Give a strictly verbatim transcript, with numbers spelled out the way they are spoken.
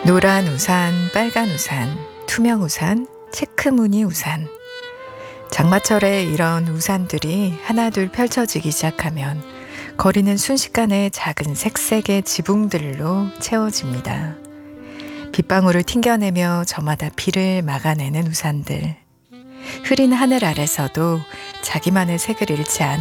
노란 우산, 빨간 우산, 투명 우산, 체크무늬 우산. 장마철에 이런 우산들이 하나둘 펼쳐지기 시작하면 거리는 순식간에 작은 색색의 지붕들로 채워집니다. 빗방울을 튕겨내며 저마다 비를 막아내는 우산들. 흐린 하늘 아래서도 자기만의 색을 잃지 않은